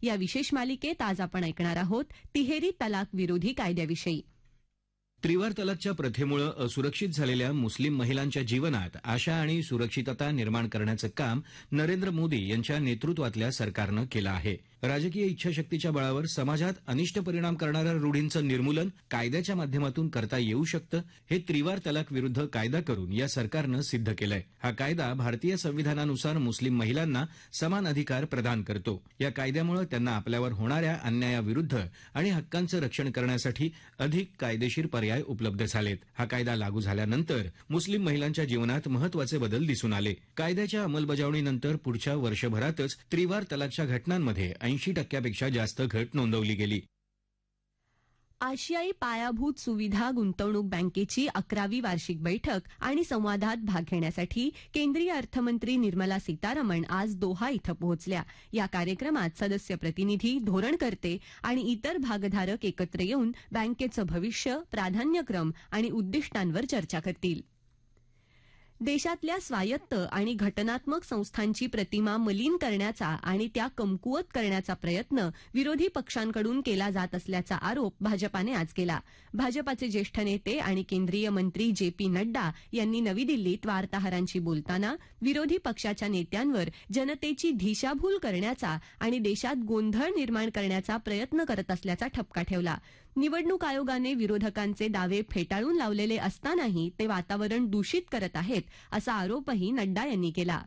या विशेष मालिकेत आज आपण ऐकणार आहोत तिहेरी तलाक विरोधी कायद्याविषयी. त्रिवार तलाकच्या प्रथेमुळे असुरक्षित झालेल्या मुस्लिम महिलांच्या जीवनात आशा आणि सुरक्षितता निर्माण करण्याचं काम नरेंद्र मोदी यांच्या नेतृत्वातल्या सरकारनं केलं आहे. राजकीय इच्छाशक्तीच्या बळावर समाजात अनिष्ट परिणाम करणाऱ्या रूढींचं निर्मूलन कायद्याच्या माध्यमातून करता येऊ शकतं, हे त्रिवार तलाक विरुद्ध कायदा करून या सरकारनं सिद्ध केलंय. हा कायदा भारतीय संविधानानुसार मुस्लिम महिलांना समान अधिकार प्रदान करतो. या कायद्यामुळे त्यांना आपल्यावर होणाऱ्या अन्यायाविरुद्ध आणि हक्कांचं रक्षण करण्यासाठी अधिक कायदेशीर पर्याय उपलब्ध झालेत. हा कायदा लागू झाल्यानंतर मुस्लिम महिलांच्या जीवनात महत्वाचे बदल दिसून आले. कायद्याच्या अंमलबजावणीनंतर पुढच्या वर्षभरातच त्रिवार तलाकच्या घटनांमध्ये 80% जास्त घट नोंदवली गेली. आशियाई पायाभूत सुविधा गुंतवणूक बँकेची 11वी वार्षिक बैठक आणि संवादात भाग घेण्यासाठी केंद्रीय अर्थमंत्री निर्मला सीतारामन आज दोहा इथं पोहोचल्या. या कार्यक्रमात सदस्य प्रतिनिधी, धोरणकर्ते आणि इतर भागधारक एकत्र येऊन बँकेचं भविष्य, प्राधान्यक्रम आणि उद्दिष्टांवर चर्चा करतील. देशातल्या स्वायत्त आणि घटनात्मक संस्थांची प्रतिमा मलिन करण्याचा आणि त्या कमकुवत करण्याचा प्रयत्न विरोधी पक्षांकडून केला जात असल्याचा आरोप भाजपाने आज केला. भाजपाचे ज्येष्ठ नेते आणि केंद्रीय मंत्री जे.पी. नड्डा यांनी नवी दिल्लीत वार्ताहरांशी बोलताना विरोधी पक्षाच्या नेत्यांवर जनतेची दिशाभूल करण्याचा आणि देशात गोंधळ निर्माण करण्याचा प्रयत्न करत असल्याचा ठपका ठेवला. निवडणूक आयोगाने विरोधकांचे दावे फेटाळून लावलेले असतानाही ते वातावरण दूषित करत आहेत असा आरोपही नड्डा यांनी केला.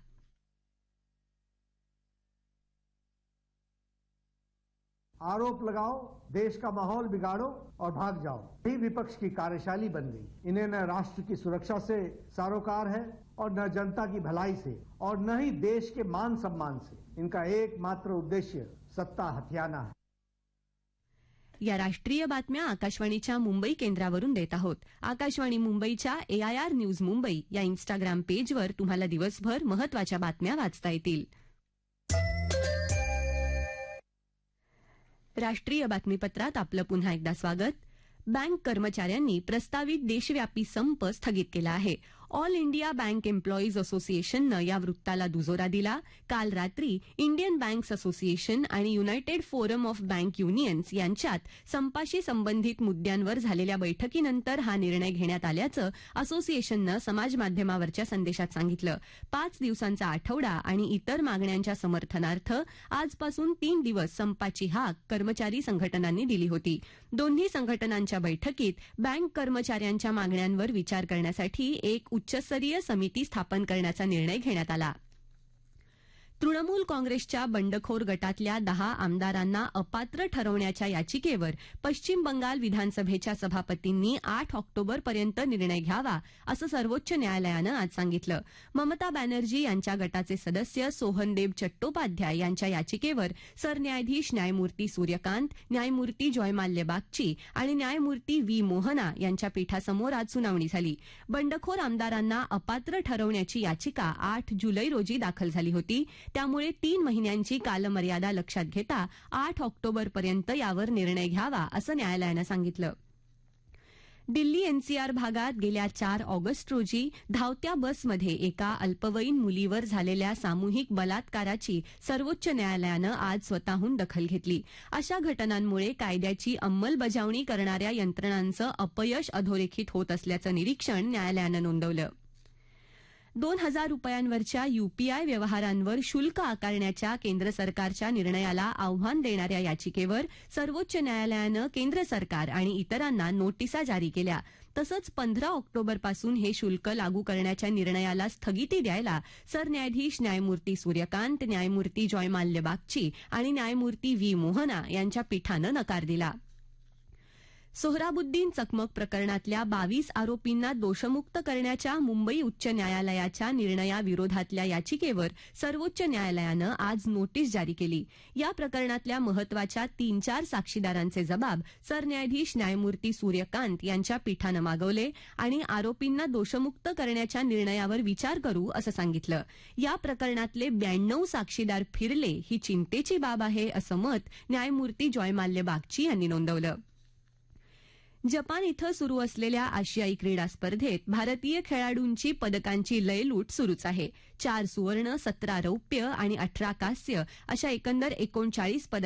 आरोप लगाओ, देश का माहौल बिगाड़ो और भाग जाओ, यही विपक्ष की कार्यशैली बन गई. इन्हें न राष्ट्र की सुरक्षा से सरोकार है और न जनता की भलाई से और न ही देश के मान सम्मान से. इनका एकमात्र उद्देश्य सत्ता हथियाना है. या राष्ट्रीय बातम्या आकाशवाणीच्या मुंबई केंद्रावरून देत आहोत. आकाशवाणी मुंबईच्या AIR न्यूज मुंबई या इन्स्टाग्राम पेजवर तुम्हाला दिवसभर महत्वाच्या बातम्या वाचता येतील. राष्ट्रीय बातमीपत्रात आपलं पुन्हा एकदा स्वागत. बँक कर्मचाऱ्यांनी प्रस्तावित देशव्यापी संप स्थगित केला आहे. ऑल इंडिया बँक एम्प्लॉईज असोसिएशननं या वृत्ताला दुजोरा दिला. काल रात्री इंडियन बँक्स असोसिएशन आणि United forum of bank unions यांच्यात संपाशी संबंधित मुद्द्यांवर झालेल्या बैठकीनंतर हा निर्णय घेण्यात आल्याचं असोसिएशननं समाजमाध्यमावरच्या संदेशात सांगितलं. 5 दिवसांचा आठवडा आणि इतर मागण्यांच्या समर्थनार्थ आजपासून 3 दिवस संपाची हाक कर्मचारी संघटनांनी दिली होती. दोन्ही संघटनांच्या बैठकीत बँक कर्मचाऱ्यांच्या मागण्यांवर विचार करण्यासाठी एक उच्चस्तरीय समिती स्थापन करण्याचा निर्णय घेण्यात आला. तृणमूल काँग्रेसच्या बंडखोर गटातल्या 10 आमदारांना अपात्र ठरवण्याच्या याचिकेवर पश्चिम बंगाल विधानसभेच्या सभापतींनी 8 ऑक्टोबरपर्यंत निर्णय घ्यावा असं सर्वोच्च न्यायालयानं आज सांगितलं. ममता बॅनर्जी यांच्या गटाचे सदस्य सोहनदेव चट्टोपाध्याय यांच्या याचिकेवर सरन्यायाधीश न्यायमूर्ती सूर्यकांत, न्यायमूर्ती जयमाल्य बागची आणि न्यायमूर्ती व्ही मोहना यांच्या पीठासमोर आज सुनावणी झाली. बंडखोर आमदारांना अपात्र ठरवण्याची याचिका 8 जुलै रोजी दाखल झाली होती. त्यामुळे 3 महिन्यांची कालमर्यादा लक्षात घेता 8 ऑक्टोबरपर्यंत यावर निर्णय घ्यावा असं न्यायालयानं सांगितलं. दिल्ली NCR भागात गेल्या 4 ऑगस्ट रोजी धावत्या बसमध्ये एका अल्पवयीन मुलीवर झालेल्या सामूहिक बलात्काराची सर्वोच्च न्यायालयानं आज स्वतःहून दखल घेतली. अशा घटनांमुळे कायद्याची अंमलबजावणी करणाऱ्या यंत्रणांचं अपयश अधोरेखित होत असल्याचं निरीक्षण न्यायालयानं नोंदवलं. 2,000 रुपयांवरच्या UPI व्यवहारांवर शुल्क आकारण्याच्या केंद्र सरकारच्या निर्णयाला आव्हान देणाऱ्या याचिकेवर सर्वोच्च न्यायालयानं केंद्र सरकार आणि इतरांना नोटिसा जारी केल्या. तसंच 15 ऑक्टोबरपासून हे शुल्क लागू करण्याच्या निर्णयाला स्थगिती द्यायला सरन्यायाधीश न्यायमूर्ती सूर्यकांत, न्यायमूर्ती जयमाल्य बागची आणि न्यायमूर्ती व्ही मोहना यांच्या पीठानं नकार दिला. सोहराबुद्दीन चकमक प्रकरणातल्या 22 आरोपींना दोषमुक्त करण्याच्या मुंबई उच्च न्यायालयाच्या निर्णयाविरोधातल्या याचिकेवर सर्वोच्च न्यायालयानं आज नोटीस जारी केली. या प्रकरणातल्या महत्वाच्या 3-4 साक्षीदारांचे जबाब सरन्यायाधीश न्यायमूर्ती सूर्यकांत यांच्या पीठानं मागवले आणि आरोपींना दोषमुक्त करण्याच्या निर्णयावर विचार करू असं सांगितलं. या प्रकरणातले 92 साक्षीदार फिरले ही चिंतेची बाब आहे असं मत न्यायमूर्ती जयमाल्य बागची यांनी नोंदवलं. जपान इथं सुरू असलेल्या आशियाई क्रीडा स्पर्धेत भारतीय खेळाडूंची पदकांची लयलूट सुरूच आहे. 4 सुवर्ण, 17 रौप्य आणि 18 कांस्य अशा एकंदर 39